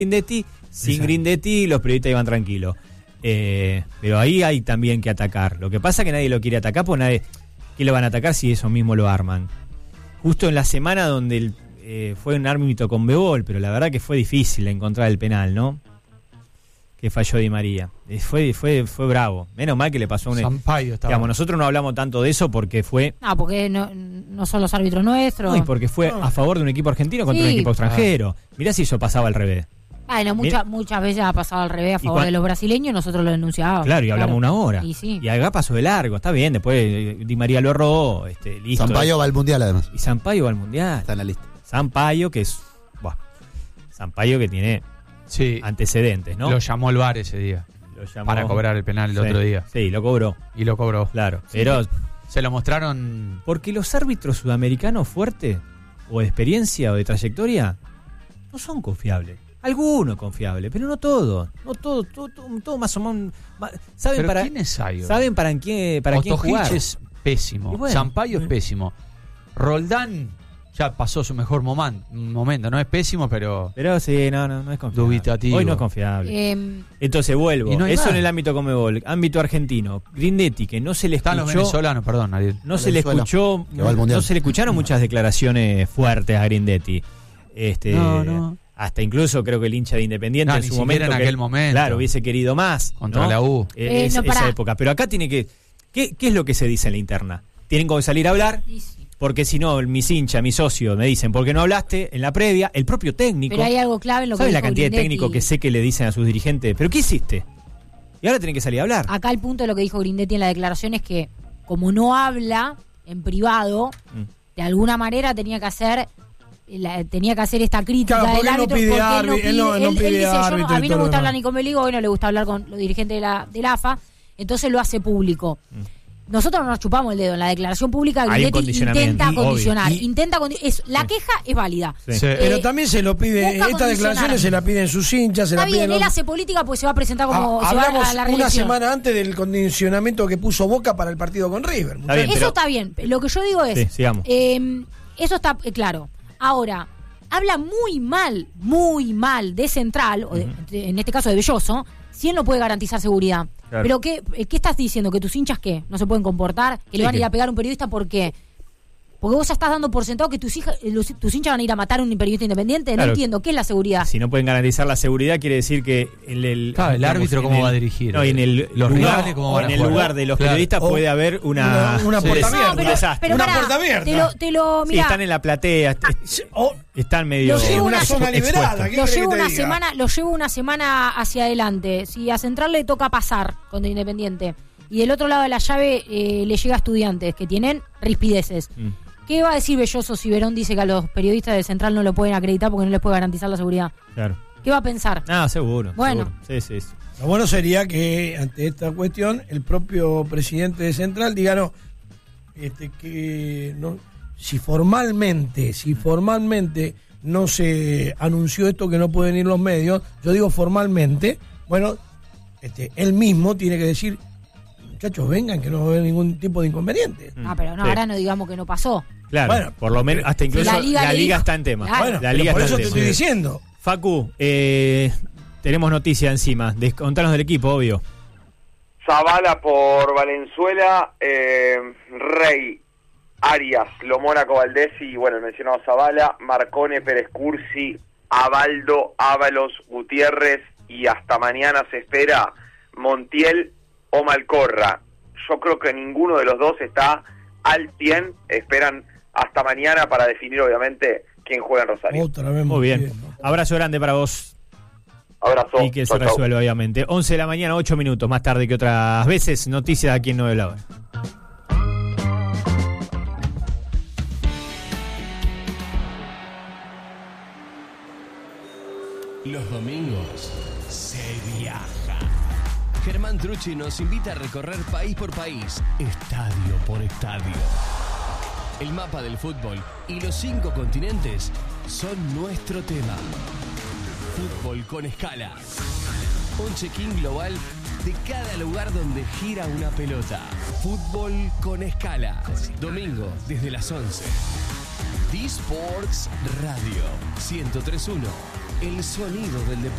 Grindetti, sin Grindetti los periodistas iban tranquilos. Pero ahí hay también que atacar. Lo que pasa es que nadie lo quiere atacar, pues nadie... ¿Qué lo van a atacar si eso mismo lo arman? Justo en la semana donde fue un árbitro con Conmebol, pero la verdad que fue difícil encontrar el penal, ¿no? Que falló Di María. Fue bravo. Menos mal que le pasó a un... Sampaio estaba. Digamos, nosotros no hablamos tanto de eso porque fue... No, porque no son los árbitros nuestros. No, y porque fue a favor de un equipo argentino contra un equipo extranjero. Mirá si eso pasaba al revés. Bueno, muchas veces ha pasado al revés a favor de los brasileños, nosotros lo denunciábamos. Claro, y hablamos una hora. Y acá pasó de largo, está bien, después Di María lo erró, listo. Sampaio va al Mundial además. Y Sampaio va al Mundial. Está en la lista. Sampaio que es... Sampaio que tiene antecedentes, ¿no? Lo llamó el VAR ese día. Para cobrar el penal el otro día. Sí, lo cobró. Y lo cobró. Claro, pero... Se lo mostraron... Porque los árbitros sudamericanos fuertes, o de experiencia o de trayectoria, no son confiables. Algunos confiables, pero no todos. No todos, todo más o menos. ¿Saben para quién es Sayo? ¿Saben para quién jugar? Es pésimo. Bueno, Sampaio es pésimo. Roldán ya pasó su mejor momento. No es pésimo, pero... Pero sí, no es confiable. Dubitativo. Hoy no es confiable. Entonces vuelvo. No eso más. en el ámbito Conmebol. Ámbito argento. Grindetti, que no se le escuchó... Están los venezolanos, perdón, Ariel. No se le escuchó... No se le escucharon muchas declaraciones fuertes a Grindetti. No. Hasta incluso creo que el hincha de Independiente en su momento... en aquel momento. Claro, hubiese querido más. Contra la U. Esa época. Pero acá tiene que... ¿Qué es lo que se dice en la interna? Tienen que salir a hablar... Porque si no, mis hinchas, mis socios me dicen, ¿por qué no hablaste en la previa? El propio técnico. Pero hay algo clave en lo que ¿Sabes dijo la cantidad Grindetti? de técnicos que sé que le dicen a sus dirigentes? ¿Pero qué hiciste? Y ahora tienen que salir a hablar. Acá el punto de lo que dijo Grindetti en la declaración es que, como no habla en privado, de alguna manera tenía que hacer esta crítica del árbitro. Él dice, a mí no me gusta hablar ni con Beligo, hoy no le gusta hablar con los dirigentes de la AFA, entonces lo hace público. Nosotros no nos chupamos el dedo. En la declaración pública Grindetti intenta condicionar. La queja es válida. Sí. Pero también se lo pide, estas declaraciones se la piden sus hinchas. Está bien, él hace política pues se va a presentar como se va a la reelección. Una semana antes del condicionamiento que puso Boca para el partido con River. Eso está bien. Lo que yo digo es, eso está claro. Ahora, habla muy mal de Central, o en este caso de Belloso, si él no puede garantizar seguridad. Claro. Pero ¿qué estás diciendo? ¿Que tus hinchas qué? ¿No se pueden comportar? ¿Que le van a ir a pegar a un periodista? ¿Por qué? Porque vos ya estás dando por sentado que tus hinchas van a ir a matar a un periodista independiente. Claro. No entiendo. ¿Qué es la seguridad? Si no pueden garantizar la seguridad, quiere decir que el árbitro cómo va a dirigir. No, y en los rivales cómo van a jugar. En el lugar de los periodistas puede haber una puerta abierta. Un desastre. Una puerta abierta. Mirá. Sí, están en la platea. Están medio... una zona liberada. Lo llevo una semana hacia adelante. Si a Central le toca pasar contra Independiente y del otro lado de la llave le llega a Estudiantes que tienen rispideces. ¿Qué va a decir Belloso si Verón dice que a los periodistas de Central no lo pueden acreditar porque no les puede garantizar la seguridad? Claro. ¿Qué va a pensar? Seguro. Bueno. Seguro. Sí. Lo bueno sería que ante esta cuestión el propio presidente de Central diga que no, si formalmente no se anunció esto que no pueden ir los medios, yo digo formalmente, bueno, él mismo tiene que decir, muchachos, vengan, que no va a haber ningún tipo de inconveniente. Pero no, ahora no digamos que no pasó. Claro, bueno, por lo menos, hasta incluso la liga está en tema. Claro. La liga por está eso te en estoy tema. diciendo. Facu, tenemos noticia encima. Contanos del equipo, obvio. Zavala por Valenzuela, Rey, Arias, Lomónaco, Valdés y, bueno, el mencionado Zavala, Marcone, Pérez Cursi, Abaldo, Ábalos, Gutiérrez y hasta mañana se espera Montiel o Malcorra. Yo creo que ninguno de los dos está al 100, esperan hasta mañana para definir obviamente quién juega en Rosario. Otra vez muy bien. Abrazo grande para vos. Abrazo. Y que se resuelva obviamente. 11 de la mañana, 8 minutos más tarde que otras veces. Noticias aquí en 9 de la hora. Los domingos se viaja. Germán Trucci nos invita a recorrer país por país, estadio por estadio. El mapa del fútbol y los 5 continentes son nuestro tema. Fútbol con escala. Un check-in global de cada lugar donde gira una pelota. Fútbol con escala. Domingo desde las 11. D-Sports Radio 103.1. El sonido del deporte.